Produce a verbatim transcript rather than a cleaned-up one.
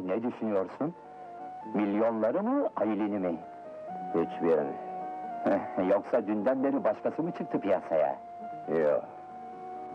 ne düşünüyorsun? Milyonları mı, Aylin'i mi? Hiçbirini. Yoksa dünden beri başkası mı çıktı piyasaya? Yok.